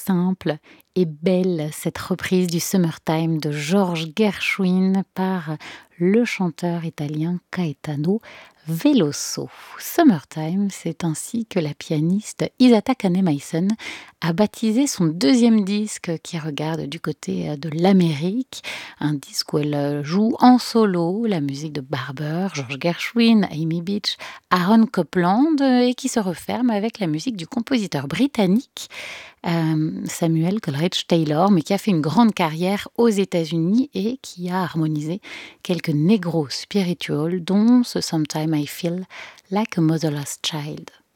simple et belle, cette reprise du Summertime de George Gershwin par le chanteur italien Caetano Veloso. Summertime, c'est ainsi que la pianiste Isata Kane-Mason a baptisé son deuxième disque qui regarde du côté de l'Amérique, un disque où elle joue en solo la musique de Barber, George Gershwin, Amy Beach, Aaron Copland et qui se referme avec la musique du compositeur britannique Samuel Coleridge Taylor, mais qui a fait une grande carrière aux États-Unis et qui a harmonisé quelques negro spirituals, dont ce Sometime I Feel Like a Motherless Child.